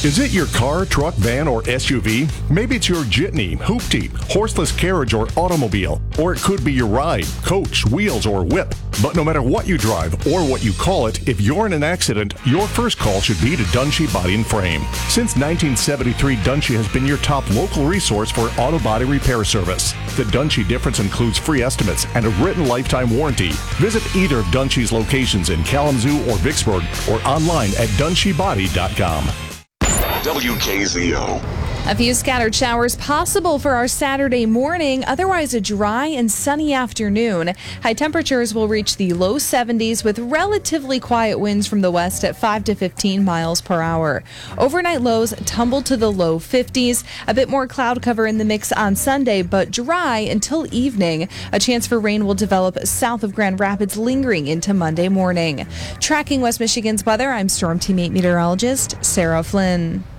Is it your car, truck, van, or SUV? Maybe it's your jitney, hoopty, horseless carriage, or automobile. Or it could be your ride, coach, wheels, or whip. But no matter what you drive or what you call it, if you're in an accident, your first call should be to Dunshee Body and Frame. Since 1973, Dunshee has been your top local resource for auto body repair service. The Dunshee difference includes free estimates and a written lifetime warranty. Visit either of Dunshee's locations in Kalamazoo or Vicksburg or online at DunsheeBody.com. WKZO. A few scattered showers possible for our Saturday morning, otherwise a dry and sunny afternoon. High temperatures will reach the low 70s with relatively quiet winds from the west at 5 to 15 miles per hour. Overnight lows tumble to the low 50s. A bit more cloud cover in the mix on Sunday, but dry until evening. A chance for rain will develop south of Grand Rapids, lingering into Monday morning. Tracking West Michigan's weather, I'm Storm Team 8 meteorologist Sarah Flynn.